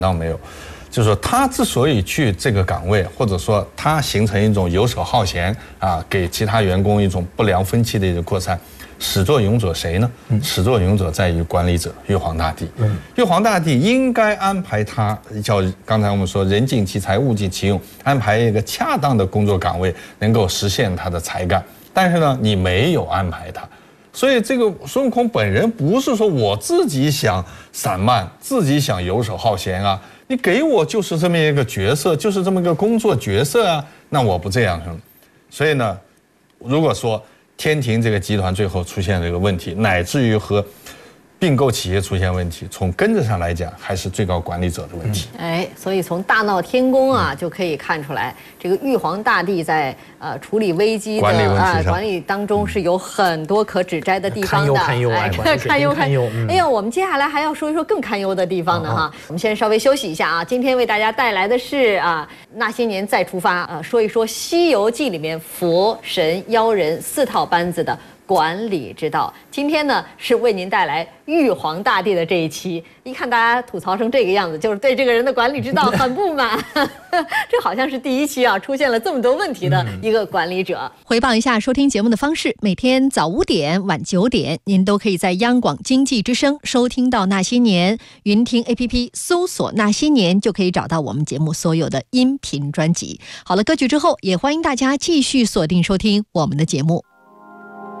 倒没有，就是说他之所以去这个岗位，或者说他形成一种游手好闲啊，给其他员工一种不良风气的一种扩散，始作俑者谁呢？始作俑者在于管理者玉皇大帝。玉皇大帝应该安排他，叫刚才我们说人尽其才，物尽其用，安排一个恰当的工作岗位，能够实现他的才干。但是呢，你没有安排他。所以这个孙悟空本人不是说我自己想散漫，自己想游手好闲啊，你给我就是这么一个角色，就是这么一个工作角色啊，那我不这样。所以呢，如果说天庭这个集团最后出现这个问题，乃至于和并购企业出现问题，从根子上来讲，还是最高管理者的问题。 所以从大闹天宫啊，就可以看出来，这个玉皇大帝在处理危机的管理当中是有很多可指摘的地方的。 堪忧，堪忧。 哎呀，我们接下来还要说一说更堪忧的地方呢哈。我们先稍微休息一下啊。今天为大家带来的是那些年再出发说一说《西游记》里面佛神妖人4套班子的管理之道。今天呢是为您带来玉皇大帝的这一期。一看大家吐槽成这个样子，就是对这个人的管理之道很不满。这好像是第一期出现了这么多问题的一个管理者。 回报一下收听节目的方式，每天早5点晚9点您都可以在央广经济之声收听到那些年，云听 APP 搜索那些年就可以找到我们节目所有的音频专辑。好了，歌曲之后也欢迎大家继续锁定收听我们的节目。